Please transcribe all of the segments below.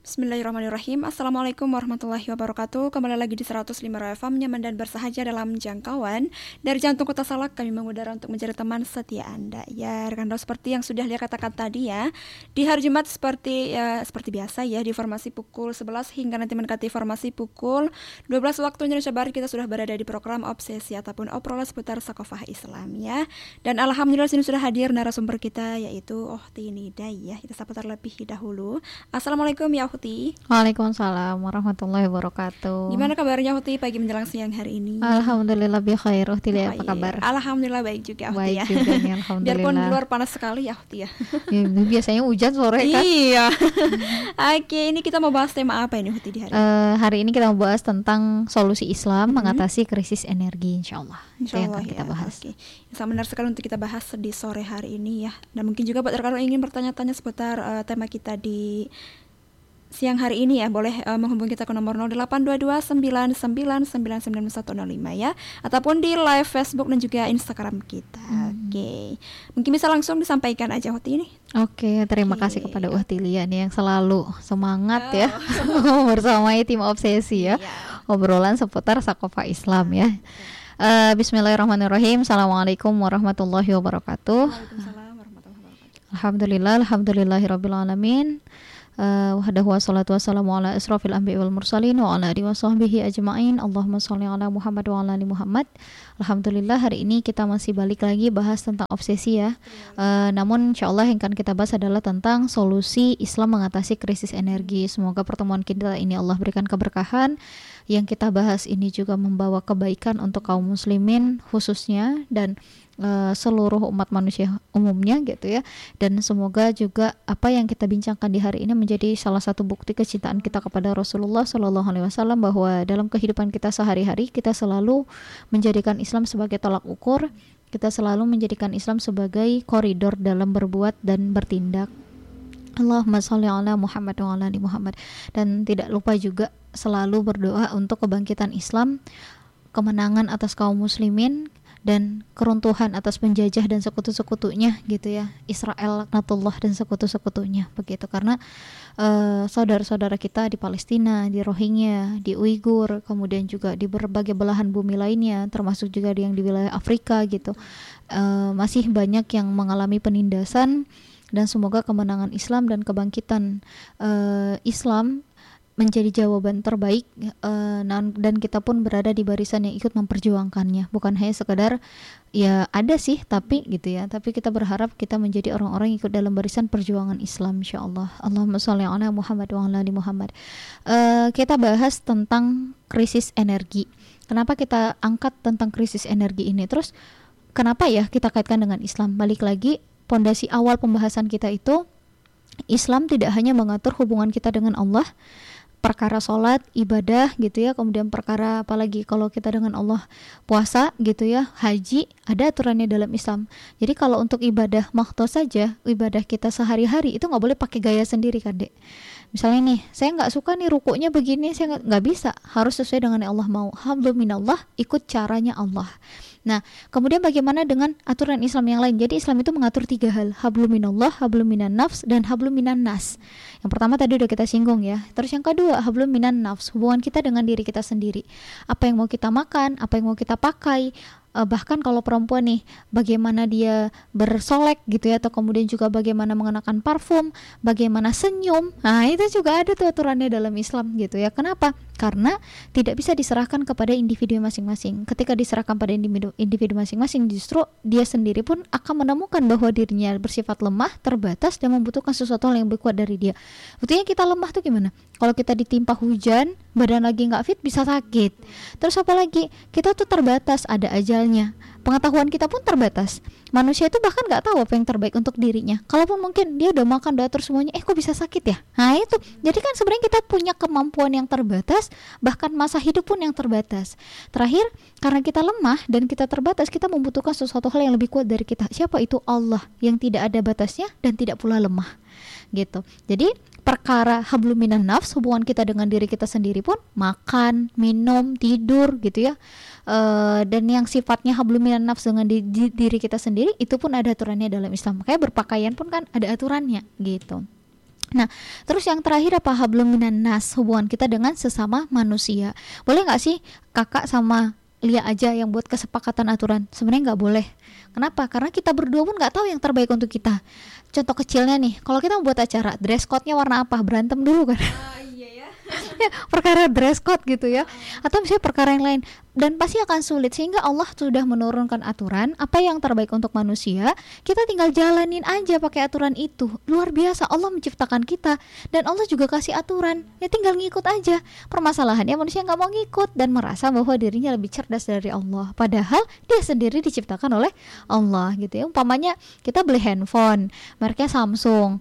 Bismillahirrahmanirrahim. Assalamualaikum warahmatullahi wabarakatuh. Kembali lagi di 105 FM, nyaman dan bersahaja dalam jangkauan. Dari jantung kota Salak kami mengudara untuk menjadi teman setia Anda. Ya, rekan rekan seperti yang sudah dia katakan tadi ya, di hari Jumat seperti biasa ya, di formasi pukul 11 hingga nanti mendekati formasi pukul 12 waktu Indonesia Barat, kita sudah berada di program Obsesi ataupun obrolan seputar Sakofah Islam ya. Dan alhamdulillah sini sudah hadir narasumber kita, yaitu Ukhti Nida ya. Kita sapa terlebih dahulu. Assalamualaikum ya Ukhti. Waalaikumsalam warahmatullahi wabarakatuh. Gimana kabarnya Ukhti pagi menjelang siang hari ini? Alhamdulillah bi khair. Ukhti apa kabar? Alhamdulillah baik juga Ukhti baik ya. Juga nih, alhamdulillah. Biarpun di luar panas sekali ya Ukhti ya. Ya, biasanya hujan sore kan? Iya. Oke, ini kita mau bahas tema apa ini Ukhti di hari ini? Hari ini kita mau bahas tentang solusi Islam mengatasi krisis energi, insyaallah. Itu yang akan kita bahas. Oke. Sangat benar sekali untuk kita bahas di sore hari ini ya. Dan mungkin juga buat rekan-rekan ingin bertanya-tanya seputar tema kita di siang hari ini ya, boleh menghubungi kita ke nomor 082299999105 ya, ataupun di live Facebook dan juga Instagram kita. Oke. Mungkin bisa langsung disampaikan aja Ukhti ini. Oke, terima kasih kepada Ukhti Lia nih yang selalu semangat ya bersamai tim Obsesi ya. Obrolan seputar Sakofah Islam ya. Bismillahirrahmanirrahim. Assalamualaikum warahmatullahi wabarakatuh. Waalaikumsalam warahmatullahi wabarakatuh. Alhamdulillahirabbil alamin. Wahdahu wassalatu wassalamu ala asrafil anbiya'i wal mursalin wa ala alihi washabbihi ajma'in. Allahumma shalli ala Muhammad wa ala ali Muhammad. Alhamdulillah hari ini kita masih balik lagi bahas tentang obsesi ya. Namun insyaallah yang akan kita bahas adalah tentang solusi Islam mengatasi krisis energi. Semoga pertemuan kita ini Allah berikan keberkahan. Yang kita bahas ini juga membawa kebaikan untuk kaum muslimin khususnya dan seluruh umat manusia umumnya gitu ya. Dan semoga juga apa yang kita bincangkan di hari ini menjadi salah satu bukti kecintaan kita kepada Rasulullah SAW, bahwa dalam kehidupan kita sehari-hari kita selalu menjadikan Islam sebagai tolak ukur, kita selalu menjadikan Islam sebagai koridor dalam berbuat dan bertindak. Allahumma sholli ala Muhammad wa ala ali Muhammad. Dan tidak lupa juga selalu berdoa untuk kebangkitan Islam, kemenangan atas kaum muslimin, dan keruntuhan atas penjajah dan sekutu-sekutunya gitu ya, Israel laknatullah dan sekutu-sekutunya begitu. Karena saudara-saudara kita di Palestina, di Rohingya, di Uighur, kemudian juga di berbagai belahan bumi lainnya, termasuk juga yang di wilayah Afrika gitu, masih banyak yang mengalami penindasan. Dan semoga kemenangan Islam dan kebangkitan Islam menjadi jawaban terbaik, dan kita pun berada di barisan yang ikut memperjuangkannya, bukan hanya sekedar ya ada sih tapi gitu ya, tapi kita berharap kita menjadi orang-orang yang ikut dalam barisan perjuangan Islam insyaallah. Allahumma sholli ala Muhammad wa ala ali Muhammad. Kita bahas tentang krisis energi. Kenapa kita angkat tentang krisis energi ini? Terus kenapa ya kita kaitkan dengan Islam? Balik lagi, pondasi awal pembahasan kita itu Islam tidak hanya mengatur hubungan kita dengan Allah, perkara sholat, ibadah gitu ya, kemudian perkara apalagi kalau kita dengan Allah, puasa gitu ya, haji, ada aturannya dalam Islam. Jadi kalau untuk ibadah makto saja, ibadah kita sehari-hari itu nggak boleh pakai gaya sendiri kan dek. Misalnya nih, saya nggak suka nih rukuknya begini, saya nggak bisa, harus sesuai dengan yang Allah mau. Hablum minallah, ikut caranya Allah. Nah, kemudian bagaimana dengan aturan Islam yang lain? Jadi Islam itu mengatur 3 hal, hablum minallah, hablum minan nafs, dan hablum minan nas. Yang pertama tadi udah kita singgung ya. Terus yang kedua, hablum minan nafs, hubungan kita dengan diri kita sendiri. Apa yang mau kita makan, apa yang mau kita pakai, bahkan kalau perempuan nih, bagaimana dia bersolek gitu ya, atau kemudian juga bagaimana mengenakan parfum, bagaimana senyum. Nah, itu juga ada tuh aturannya dalam Islam gitu ya. Kenapa? Karena tidak bisa diserahkan kepada individu masing-masing. Ketika diserahkan pada individu masing-masing, justru dia sendiri pun akan menemukan bahwa dirinya bersifat lemah, terbatas, dan membutuhkan sesuatu yang lebih kuat dari dia. Buktinya kita lemah tuh gimana? Kalau kita ditimpa hujan, badan lagi nggak fit, bisa sakit. Terus apa lagi? Kita tuh terbatas, ada ajalnya. Pengetahuan kita pun terbatas. Manusia itu bahkan nggak tahu apa yang terbaik untuk dirinya. Kalaupun mungkin dia udah makan, udah atur semuanya, kok bisa sakit ya? Nah itu, jadi kan sebenarnya kita punya kemampuan yang terbatas, bahkan masa hidup pun yang terbatas. Terakhir, karena kita lemah dan kita terbatas, kita membutuhkan sesuatu hal yang lebih kuat dari kita. Siapa itu? Allah, yang tidak ada batasnya dan tidak pula lemah gitu. Jadi perkara hablum minan nafs, hubungan kita dengan diri kita sendiri pun, makan, minum, tidur gitu ya, dan yang sifatnya hablum minan nafs dengan diri kita sendiri, itu pun ada aturannya dalam Islam. Makanya berpakaian pun kan ada aturannya gitu. Nah, terus yang terakhir apa? Hablum minan nas, hubungan kita dengan sesama manusia. Boleh nggak sih kakak sama Lia aja yang buat kesepakatan aturan? Sebenarnya nggak boleh. Kenapa? Karena kita berdua pun nggak tahu yang terbaik untuk kita. Contoh kecilnya nih, kalau kita mau buat acara, dress code-nya warna apa? Berantem dulu kan? Iya ya. Ya, perkara dress code gitu ya, atau misalnya perkara yang lain, dan pasti akan sulit, sehingga Allah sudah menurunkan aturan apa yang terbaik untuk manusia, kita tinggal jalanin aja pakai aturan itu. Luar biasa, Allah menciptakan kita dan Allah juga kasih aturan, ya tinggal ngikut aja. Permasalahannya manusia nggak mau ngikut dan merasa bahwa dirinya lebih cerdas dari Allah, padahal dia sendiri diciptakan oleh Allah gitu ya. Umpamanya kita beli handphone mereknya Samsung,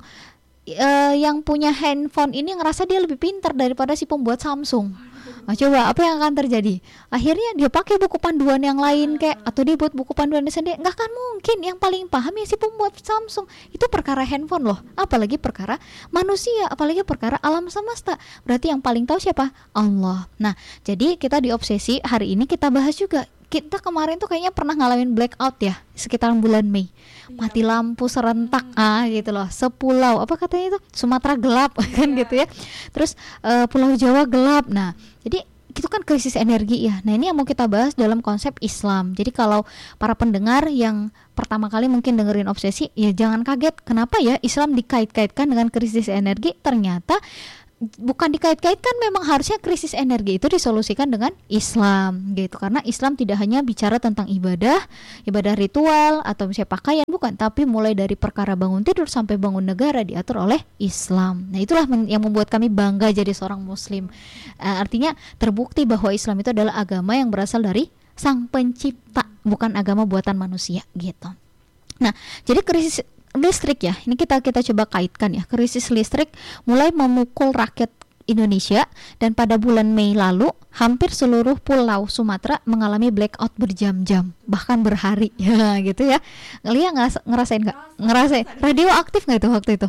yang punya handphone ini ngerasa dia lebih pintar daripada si pembuat Samsung. Nah, coba apa yang akan terjadi? Akhirnya dia pakai buku panduan yang lain atau dia buat buku panduannya sendiri. Nggak akan mungkin, yang paling paham ya si pembuat Samsung. Itu perkara handphone loh, apalagi perkara manusia, apalagi perkara alam semesta. Berarti yang paling tahu siapa? Allah. Nah, jadi kita diobsesi, hari ini kita bahas juga. Kita kemarin tuh kayaknya pernah ngalamin blackout ya, sekitar bulan Mei. Mati lampu serentak gitu loh. Sepulau, apa katanya itu? Sumatera gelap kan gitu ya. Terus Pulau Jawa gelap. Nah, jadi itu kan krisis energi ya. Nah, ini yang mau kita bahas dalam konsep Islam. Jadi kalau para pendengar yang pertama kali mungkin dengerin obsesi, ya jangan kaget kenapa ya Islam dikait-kaitkan dengan krisis energi. Ternyata bukan dikait-kaitkan, memang harusnya krisis energi itu disolusikan dengan Islam gitu, karena Islam tidak hanya bicara tentang ibadah ritual atau misalnya pakaian, bukan, tapi mulai dari perkara bangun tidur sampai bangun negara diatur oleh Islam. Nah, itulah yang membuat kami bangga jadi seorang muslim. Artinya terbukti bahwa Islam itu adalah agama yang berasal dari Sang Pencipta, bukan agama buatan manusia gitu. Nah, jadi krisis listrik ya, ini kita coba kaitkan ya. Krisis listrik mulai memukul rakyat Indonesia, dan pada bulan Mei lalu hampir seluruh pulau Sumatera mengalami blackout berjam-jam, bahkan berhari ya gitu ya. Lia ngerasain nggak? Ngerasain radioaktif nggak itu waktu itu?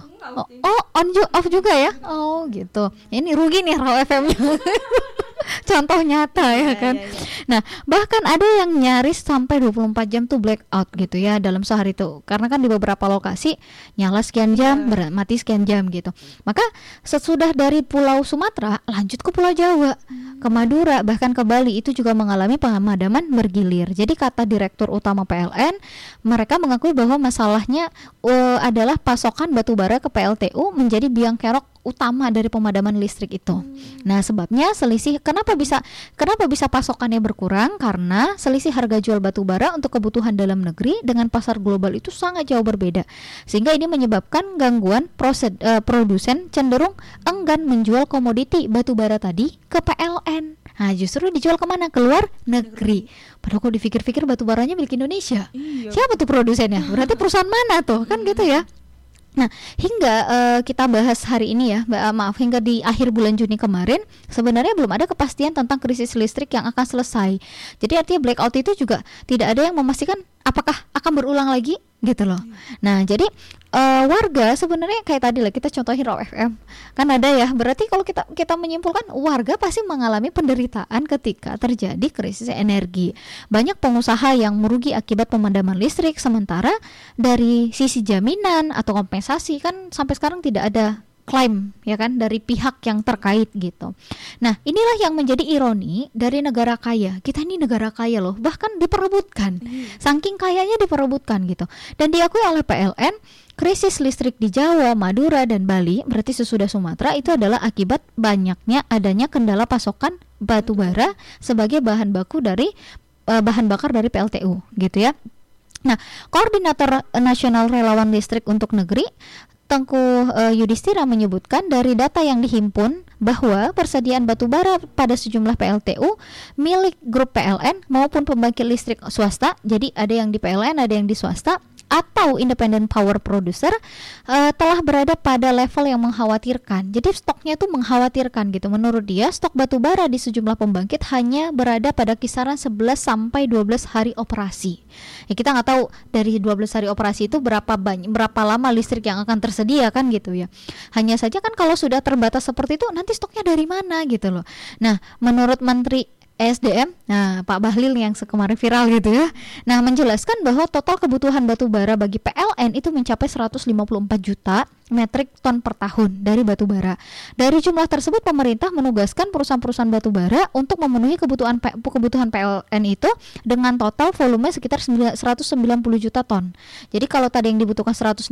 Off juga ya? Oh gitu. Ini rugi nih Raw FM-nya. Contoh nyata ya kan. Nah, bahkan ada yang nyaris sampai 24 jam tuh blackout gitu ya dalam sehari tuh. Karena kan di beberapa lokasi nyala sekian jam, mati sekian jam gitu. Maka sesudah dari Pulau Sumatera lanjut ke Pulau Jawa, ke Madura, bahkan ke Bali itu juga mengalami pemadaman bergilir. Jadi kata Direktur Utama PLN, mereka mengakui bahwa masalahnya adalah pasokan batubara ke PLTU menjadi biang kerok utama dari pemadaman listrik itu. Nah, sebabnya selisih kenapa bisa pasokannya berkurang, karena selisih harga jual batu bara untuk kebutuhan dalam negeri dengan pasar global itu sangat jauh berbeda. Sehingga ini menyebabkan gangguan produsen cenderung enggan menjual komoditi batu bara tadi ke PLN. Nah, justru dijual kemana? Ke luar negeri. Padahal kalau dipikir-pikir batu baranya milik Indonesia. Siapa tuh produsennya? Berarti perusahaan mana tuh? Kan gitu ya. Nah, hingga kita bahas hari ini ya, hingga di akhir bulan Juni kemarin, sebenarnya belum ada kepastian tentang krisis listrik yang akan selesai. Jadi artinya blackout itu juga tidak ada yang memastikan apakah akan berulang lagi gitu loh. Nah, jadi warga sebenarnya kayak tadi lah kita contohin Raw FM kan ada ya, berarti kalau kita menyimpulkan warga pasti mengalami penderitaan ketika terjadi krisis energi. Banyak pengusaha yang merugi akibat pemadaman listrik, sementara dari sisi jaminan atau kompensasi kan sampai sekarang tidak ada klaim ya kan dari pihak yang terkait gitu. Nah, inilah yang menjadi ironi dari negara kaya. Kita ini negara kaya loh, bahkan diperebutkan. Saking kayanya diperebutkan gitu. Dan diakui oleh PLN, krisis listrik di Jawa, Madura, dan Bali, berarti sesudah Sumatera, itu adalah akibat banyaknya adanya kendala pasokan batu bara sebagai bahan baku dari bahan bakar dari PLTU gitu ya. Nah, Koordinator Nasional Relawan Listrik untuk Negeri Tengku Yudhistira menyebutkan dari data yang dihimpun bahwa persediaan batu bara pada sejumlah PLTU milik grup PLN maupun pembangkit listrik swasta, jadi ada yang di PLN, ada yang di swasta, atau independent power producer telah berada pada level yang mengkhawatirkan. Jadi stoknya itu mengkhawatirkan gitu. Menurut dia, stok batu bara di sejumlah pembangkit hanya berada pada kisaran 11 sampai 12 hari operasi. Ya, kita nggak tahu dari 12 hari operasi itu berapa lama listrik yang akan tersedia kan gitu ya. Hanya saja kan kalau sudah terbatas seperti itu nanti stoknya dari mana gitu loh. Nah, menurut Menteri ESDM, nah Pak Bahlil yang kemarin viral gitu ya. Nah, menjelaskan bahwa total kebutuhan batu bara bagi PLN itu mencapai 154 juta metrik ton per tahun dari batu bara. Dari jumlah tersebut pemerintah menugaskan perusahaan-perusahaan batu bara untuk memenuhi kebutuhan PLN itu dengan total volume sekitar 190 juta ton. Jadi kalau tadi yang dibutuhkan 154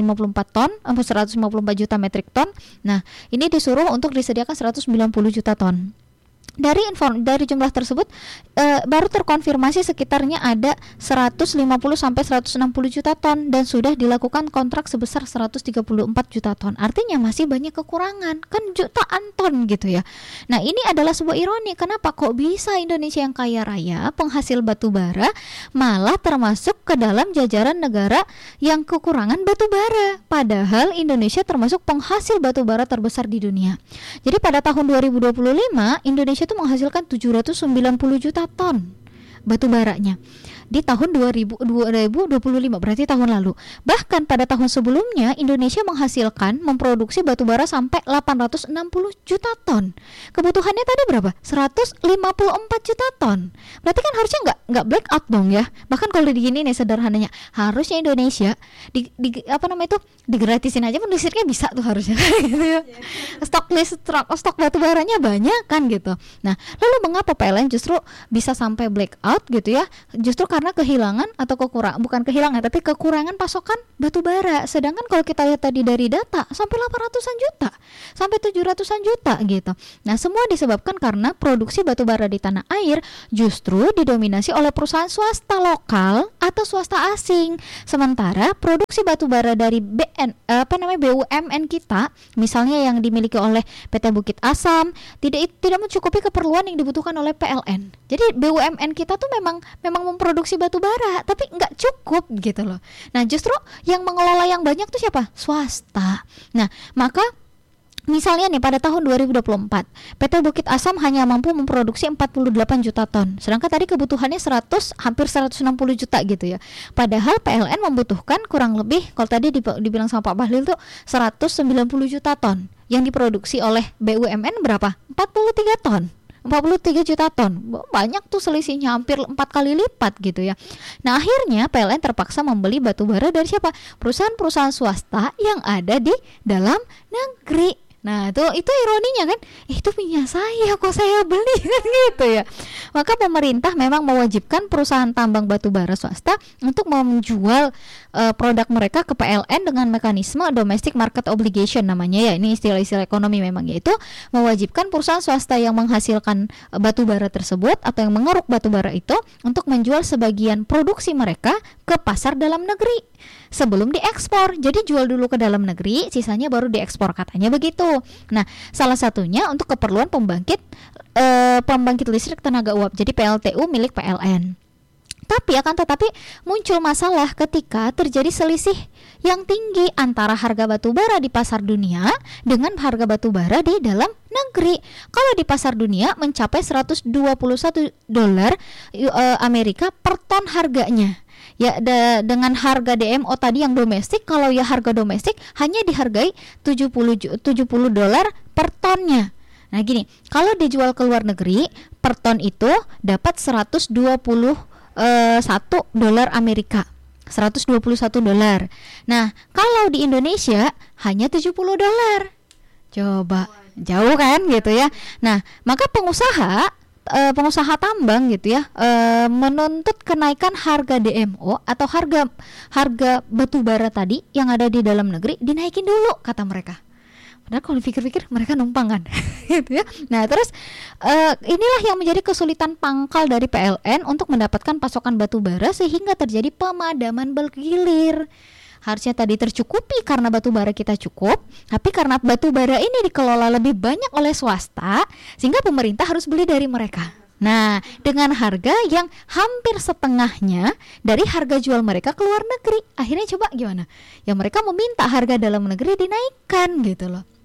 juta metrik ton, nah ini disuruh untuk disediakan 190 juta ton. Dari jumlah tersebut baru terkonfirmasi sekitarnya ada 150 sampai 160 juta ton dan sudah dilakukan kontrak sebesar 134 juta ton. Artinya masih banyak kekurangan, kan jutaan ton gitu ya. Nah, ini adalah sebuah ironi. Kenapa kok bisa Indonesia yang kaya raya, penghasil batu bara malah termasuk ke dalam jajaran negara yang kekurangan batu bara? Padahal Indonesia termasuk penghasil batu bara terbesar di dunia. Jadi pada tahun 2025 Indonesia itu menghasilkan 790 juta ton batu baranya di tahun 2025, berarti tahun lalu. Bahkan pada tahun sebelumnya Indonesia memproduksi batu bara sampai 860 juta ton. Kebutuhannya tadi berapa? 154 juta ton. Berarti kan harusnya nggak black out dong ya. Bahkan kalau digini nih sederhananya, harusnya Indonesia digratisin aja pun listriknya bisa tuh harusnya gitu ya. Stok batu baranya banyak kan gitu. Nah, lalu mengapa PLN justru bisa sampai black out gitu ya? Justru karena kehilangan atau kekurangan pasokan batu bara. Sedangkan kalau kita lihat tadi dari data sampai 800-an juta, sampai 700-an juta gitu. Nah, semua disebabkan karena produksi batu bara di tanah air justru didominasi oleh perusahaan swasta lokal atau swasta asing. Sementara produksi batu bara dari BUMN kita, misalnya yang dimiliki oleh PT Bukit Asam, tidak mencukupi keperluan yang dibutuhkan oleh PLN. Jadi BUMN kita tuh memang memproduksi batu bara, tapi nggak cukup gitu loh. Nah, justru yang mengelola yang banyak tuh siapa? Swasta. Nah, maka misalnya nih pada tahun 2024 PT Bukit Asam hanya mampu memproduksi 48 juta ton, sedangkan tadi kebutuhannya hampir 160 juta gitu ya. Padahal PLN membutuhkan kurang lebih, kalau tadi dibilang sama Pak Bahlil tuh 190 juta ton. Yang diproduksi oleh BUMN berapa? 43 juta ton. Banyak tuh selisihnya, hampir 4 kali lipat gitu ya. Nah, akhirnya PLN terpaksa membeli batu bara dari siapa? Perusahaan-perusahaan swasta yang ada di dalam negeri. Nah, itu ironinya kan, itu punya saya kok saya beli kan gitu ya. Maka pemerintah memang mewajibkan perusahaan tambang batu bara swasta untuk menjual produk mereka ke PLN dengan mekanisme domestic market obligation namanya ya. Ini istilah-istilah ekonomi memang, yaitu mewajibkan perusahaan swasta yang menghasilkan batu bara tersebut atau yang mengeruk batu bara itu untuk menjual sebagian produksi mereka ke pasar dalam negeri sebelum diekspor. Jadi jual dulu ke dalam negeri, sisanya baru diekspor, katanya begitu. Nah, salah satunya untuk keperluan pembangkit listrik tenaga uap, jadi PLTU milik PLN. Tetapi muncul masalah ketika terjadi selisih yang tinggi antara harga batu bara di pasar dunia dengan harga batu bara di dalam negeri. Kalau di pasar dunia mencapai $121 Amerika per ton harganya. Ya, dengan harga DMO tadi yang domestik, kalau ya harga domestik hanya dihargai $70 per tonnya. Nah gini, kalau dijual ke luar negeri per ton itu dapat $121 Amerika. $121. Nah, kalau di Indonesia hanya $70. Coba, jauh kan gitu ya. Nah, maka pengusaha tambang gitu ya menuntut kenaikan harga DMO atau harga batu bara tadi yang ada di dalam negeri dinaikin dulu, kata mereka. Padahal kalau dipikir-pikir mereka numpang kan gitu ya. Nah, terus inilah yang menjadi kesulitan pangkal dari PLN untuk mendapatkan pasokan batu bara sehingga terjadi pemadaman bergilir. Harusnya tadi tercukupi karena batu bara kita cukup, tapi karena batu bara ini dikelola lebih banyak oleh swasta, sehingga pemerintah harus beli dari mereka. Nah, dengan harga yang hampir setengahnya dari harga jual mereka ke luar negeri. Akhirnya coba gimana? Ya mereka meminta harga dalam negeri dinaikkan gitu loh.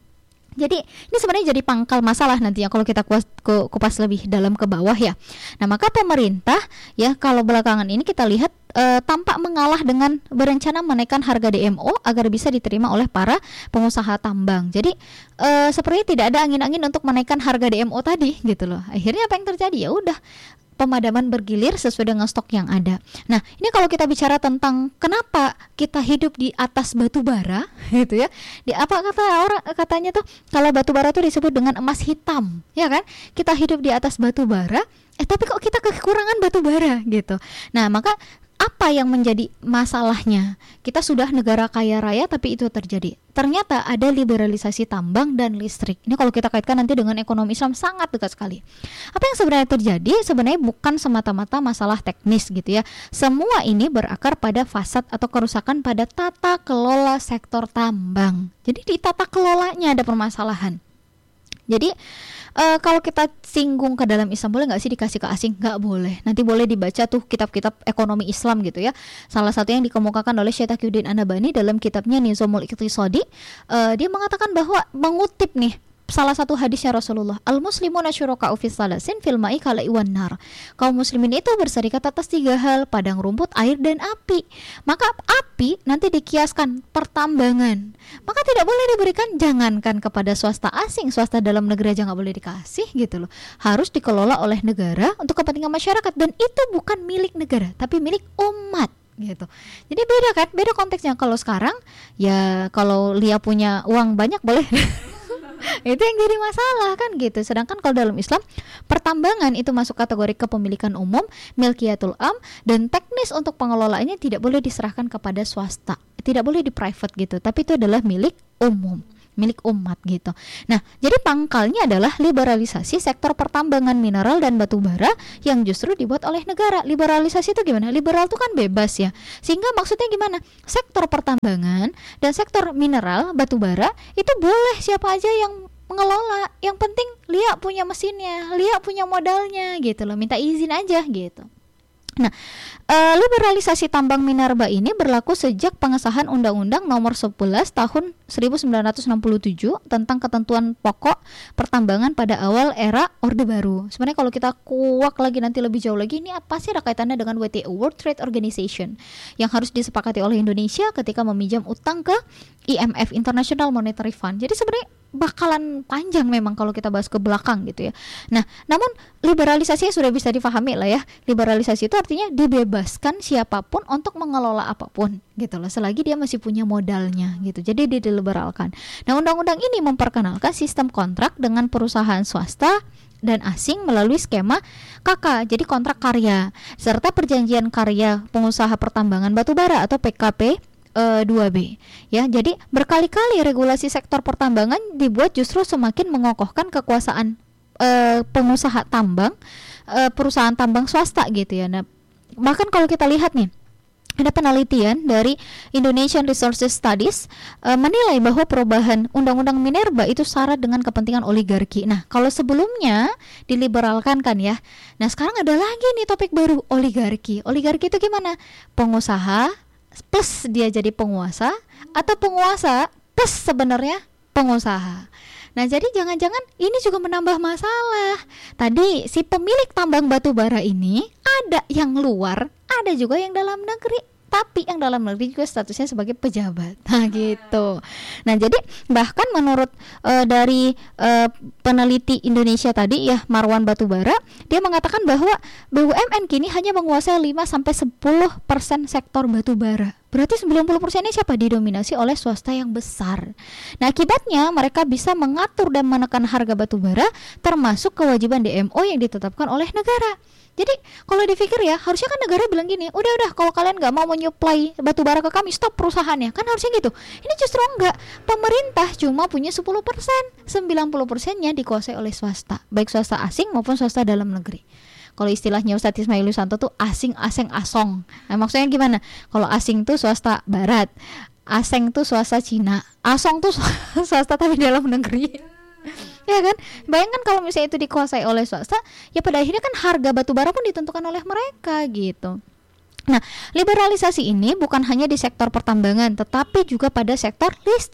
Jadi ini sebenarnya jadi pangkal masalah nantinya kalau kita kupas lebih dalam ke bawah ya. Nah maka pemerintah ya kalau belakangan ini kita lihat tampak mengalah dengan berencana menaikkan harga DMO agar bisa diterima oleh para pengusaha tambang. Jadi sepertinya tidak ada angin-angin untuk menaikkan harga DMO tadi gitu loh. Akhirnya apa yang terjadi? Ya udah, pemadaman bergilir sesuai dengan stok yang ada. Nah, ini kalau kita bicara tentang kenapa kita hidup di atas batu bara, gitu ya. Di apa kata orang katanya tuh kalau batu bara tuh disebut dengan emas hitam, ya kan? Kita hidup di atas batu bara, tapi kok kita kekurangan batu bara gitu. Nah, maka apa yang menjadi masalahnya? Kita sudah negara kaya raya tapi itu terjadi. Ternyata ada liberalisasi tambang dan listrik. Ini kalau kita kaitkan nanti dengan ekonomi Islam sangat dekat sekali. Apa yang sebenarnya terjadi? Sebenarnya bukan semata-mata masalah teknis gitu ya. Semua ini berakar pada fasad atau kerusakan pada tata kelola sektor tambang. Jadi di tata kelolanya ada permasalahan. Jadi kalau kita singgung ke dalam Islam, boleh nggak sih dikasih ke asing? Nggak boleh. Nanti boleh dibaca tuh kitab-kitab ekonomi Islam gitu ya. Salah satu yang dikemukakan oleh Syekh Taqiyuddin An-Nabhani dalam kitabnya Nizamul Iqtisadi, dia mengatakan bahwa mengutip nih salah satu hadisnya Rasulullah, al-muslimuna syuraka'u fi salasin fil ma'i kala iwan nar. Kaum muslimin itu berserikat atas 3 hal, padang rumput, air, dan api. Maka api nanti dikiaskan pertambangan. Maka tidak boleh diberikan, jangankan kepada swasta asing, swasta dalam negeri aja nggak boleh dikasih gitu loh. Harus dikelola oleh negara untuk kepentingan masyarakat, dan itu bukan milik negara, tapi milik umat gitu. Jadi beda kan, beda konteksnya. Kalau sekarang ya kalau Lia punya uang banyak boleh itu yang jadi masalah kan gitu. Sedangkan kalau dalam Islam pertambangan itu masuk kategori kepemilikan umum, milkiyatul am, dan teknis untuk pengelolaannya tidak boleh diserahkan kepada swasta, tidak boleh di private gitu, tapi itu adalah milik umum, milik umat gitu. Nah, jadi pangkalnya adalah liberalisasi sektor pertambangan mineral dan batu bara yang justru dibuat oleh negara. Liberalisasi itu gimana? Liberal itu kan bebas ya. Sehingga maksudnya gimana? Sektor pertambangan dan sektor mineral batu bara itu boleh siapa aja yang mengelola. Yang penting Lia punya mesinnya, Lia punya modalnya gitu loh. Minta izin aja gitu. Nah, liberalisasi tambang minerba ini berlaku sejak pengesahan Undang-Undang Nomor 11 Tahun 1967 tentang ketentuan pokok pertambangan pada awal era Orde Baru. Sebenarnya kalau kita kuak lagi nanti lebih jauh lagi, ini apa sih ada kaitannya dengan WTO, World Trade Organization, yang harus disepakati oleh Indonesia ketika meminjam utang ke IMF, International Monetary Fund. Jadi sebenarnya bakalan panjang memang kalau kita bahas ke belakang gitu ya. Nah, namun liberalisasinya sudah bisa difahami lah ya. Liberalisasi itu artinya dibebaskan siapapun untuk mengelola apapun gitu loh, selagi dia masih punya modalnya gitu. Jadi diliberalkan. Nah, undang-undang ini memperkenalkan sistem kontrak dengan perusahaan swasta dan asing melalui skema KK, jadi kontrak karya, serta perjanjian karya pengusaha pertambangan batubara atau PKP 2B ya. Jadi berkali-kali regulasi sektor pertambangan dibuat justru semakin mengokohkan kekuasaan pengusaha tambang, perusahaan tambang swasta gitu ya. Nah, bahkan kalau kita lihat nih, ada penelitian dari Indonesian Resources Studies menilai bahwa perubahan Undang-Undang Minerba itu syarat dengan kepentingan oligarki. Nah, kalau sebelumnya diliberalkan kan ya. Nah, sekarang ada lagi nih topik baru, oligarki. Oligarki itu gimana? Pengusaha plus dia jadi penguasa, atau penguasa plus sebenarnya pengusaha. Nah, jadi jangan-jangan ini juga menambah masalah. Tadi si pemilik tambang batu bara ini ada yang luar, ada juga yang dalam negeri. Tapi yang dalam negeri juga statusnya sebagai pejabat. Nah, gitu. Nah, jadi bahkan menurut dari peneliti Indonesia tadi ya, Marwan Batubara, dia mengatakan bahwa BUMN kini hanya menguasai 5-10% sektor batubara. Berarti 90%-nya siapa? Didominasi oleh swasta yang besar. Nah, akibatnya mereka bisa mengatur dan menekan harga batubara, termasuk kewajiban DMO yang ditetapkan oleh negara. Jadi kalau dipikir ya, harusnya kan negara bilang gini, udah kalau kalian nggak mau menyuplai batu bara ke kami, stop perusahaannya. Kan harusnya gitu. Ini justru enggak. Pemerintah cuma punya 10%, 90%-nya dikuasai oleh swasta, baik swasta asing maupun swasta dalam negeri. Kalau istilahnya Ustadz Ismail Yusanto tuh asing asong. Nah, maksudnya gimana? Kalau asing tuh swasta barat, asing tuh swasta Cina, asong tuh swasta tapi dalam negeri. Ya kan? Bayangkan kalau misalnya itu dikuasai oleh swasta, ya pada akhirnya kan harga batu bara pun ditentukan oleh mereka gitu. Nah, liberalisasi ini bukan hanya di sektor pertambangan, tetapi juga pada sektor listrik.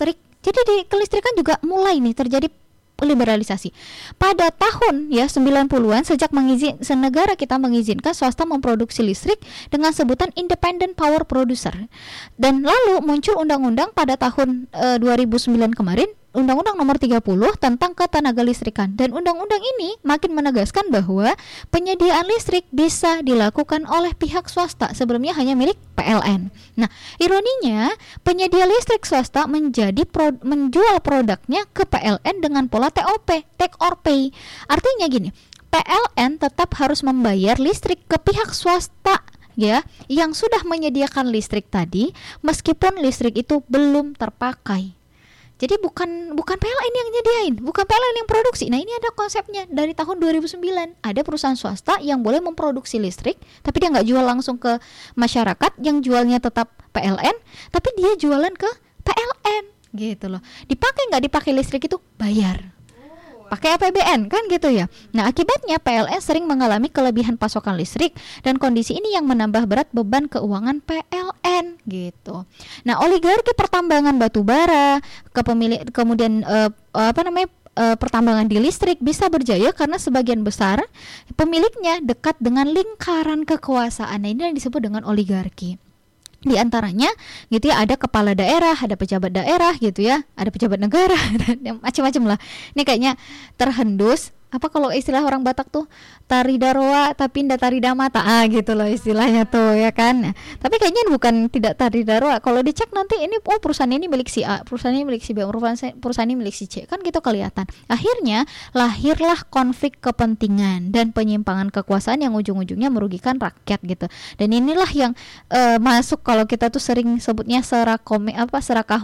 Jadi di kelistrikan juga mulai nih terjadi liberalisasi. Pada tahun 90-an sejak negara kita mengizinkan swasta memproduksi listrik dengan sebutan independent power producer. Dan lalu muncul undang-undang pada tahun 2009 kemarin, Undang-Undang Nomor 30 tentang ketenaga listrikan. Dan undang-undang ini makin menegaskan bahwa penyediaan listrik bisa dilakukan oleh pihak swasta, sebelumnya hanya milik PLN. Nah, ironinya penyedia listrik swasta menjual produknya ke PLN dengan pola TOP, take or pay. Artinya gini, PLN tetap harus membayar listrik ke pihak swasta yang sudah menyediakan listrik tadi, meskipun listrik itu belum terpakai. Jadi bukan PLN yang nyediain, bukan PLN yang produksi. Nah, ini ada konsepnya dari tahun 2009. Ada perusahaan swasta yang boleh memproduksi listrik, tapi dia nggak jual langsung ke masyarakat, yang jualnya tetap PLN, tapi dia jualan ke PLN gitu loh. Dipakai nggak dipakai listrik itu bayar. Pakai APBN kan gitu ya. Nah, akibatnya PLN sering mengalami kelebihan pasokan listrik, dan kondisi ini yang menambah berat beban keuangan PLN gitu. Nah, oligarki pertambangan batu bara, kemudian pertambangan di listrik bisa berjaya karena sebagian besar pemiliknya dekat dengan lingkaran kekuasaan. Nah, ini yang disebut dengan oligarki. Di antaranya gitu ya, ada kepala daerah, ada pejabat daerah gitu ya, ada pejabat negara dan macam-macam lah. Ini kayaknya terhendus apa kalau istilah orang Batak tuh tari daroa tapi ndak tari damata gitu loh istilahnya tuh ya kan. Nah, tapi kayaknya bukan tidak tari daroa. Kalau dicek nanti ini perusahaan ini milik si A, perusahaan ini milik si B, perusahaan ini milik si C, kan gitu kelihatan. Akhirnya lahirlah konflik kepentingan dan penyimpangan kekuasaan yang ujung-ujungnya merugikan rakyat gitu. Dan inilah yang masuk kalau kita tuh sering sebutnya serakah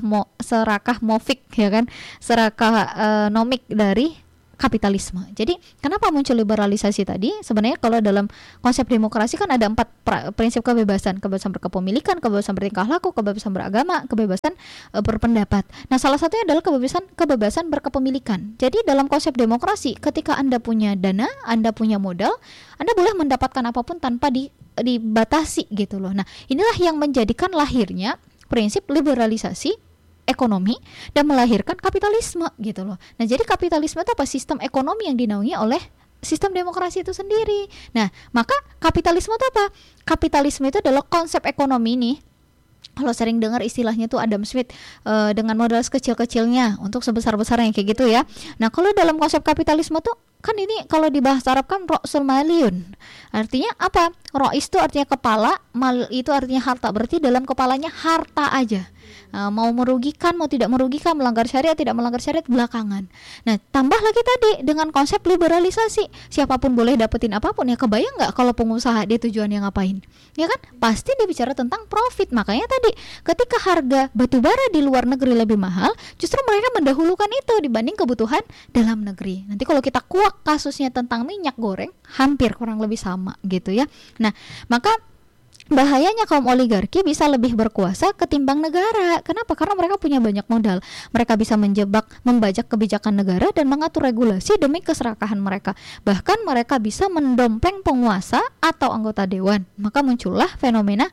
mofik ya kan, serakah nomik dari kapitalisme. Jadi kenapa muncul liberalisasi tadi? Sebenarnya kalau dalam konsep demokrasi kan ada 4 prinsip kebebasan: kebebasan berkepemilikan, kebebasan bertingkah laku, kebebasan beragama, kebebasan berpendapat. Nah, salah satunya adalah kebebasan berkepemilikan. Jadi dalam konsep demokrasi, ketika Anda punya dana, Anda punya modal, Anda boleh mendapatkan apapun tanpa dibatasi gitu loh. Nah, inilah yang menjadikan lahirnya prinsip liberalisasi ekonomi dan melahirkan kapitalisme gitu loh. Nah, jadi kapitalisme itu apa? Sistem ekonomi yang dinaungi oleh sistem demokrasi itu sendiri. Nah, maka kapitalisme itu apa? Kapitalisme itu adalah konsep ekonomi nih. Kalau sering dengar istilahnya tuh Adam Smith, dengan modal sekecil-kecilnya untuk sebesar-besarnya kayak gitu ya. Nah, kalau dalam konsep kapitalisme tuh kan ini kalau di bahasa Arab kan ra'sul maliyun. Artinya apa? Ra'is itu artinya kepala, mal itu artinya harta. Berarti dalam kepalanya harta aja. Mau merugikan, mau tidak merugikan, melanggar syariat, tidak melanggar syariat belakangan. Nah, tambah lagi tadi dengan konsep liberalisasi, siapapun boleh dapetin apapun. Ya kebayang nggak kalau pengusaha dia tujuannya ngapain? Ya kan, pasti dia bicara tentang profit. Makanya tadi ketika harga batu bara di luar negeri lebih mahal, justru mereka mendahulukan itu dibanding kebutuhan dalam negeri. Nanti kalau kita kuak kasusnya tentang minyak goreng, hampir kurang lebih sama gitu ya. Nah, maka bahayanya kaum oligarki bisa lebih berkuasa ketimbang negara. Kenapa? Karena mereka punya banyak modal. Mereka bisa membajak kebijakan negara dan mengatur regulasi demi keserakahan mereka. Bahkan mereka bisa mendompleng penguasa atau anggota dewan. Maka muncullah fenomena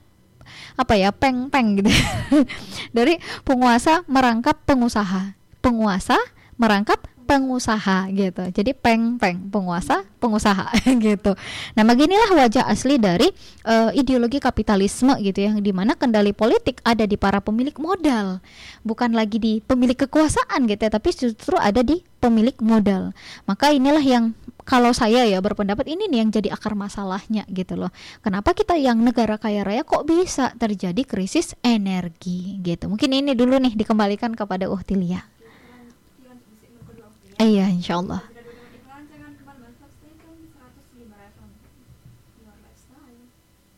peng-peng gitu dari penguasa merangkap pengusaha, penguasa merangkap pengusaha gitu. Jadi peng-peng, pengusaha gitu. Nah, beginilah wajah asli dari ideologi kapitalisme gitu ya, yang dimana kendali politik ada di para pemilik modal, bukan lagi di pemilik kekuasaan gitu ya, tapi justru ada di pemilik modal. Maka inilah yang kalau saya ya berpendapat ini nih yang jadi akar masalahnya gitu loh. Kenapa kita yang negara kaya raya kok bisa terjadi krisis energi gitu. Mungkin ini dulu nih dikembalikan kepada Uhtilia. Iya, insyaallah.